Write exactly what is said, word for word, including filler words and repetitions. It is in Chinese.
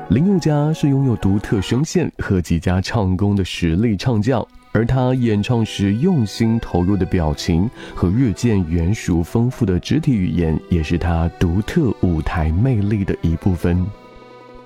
林宥嘉是拥有独特声线和极佳唱功的实力唱将，而他演唱时用心投入的表情和日渐圆熟丰富的肢体语言，也是他独特舞台魅力的一部分。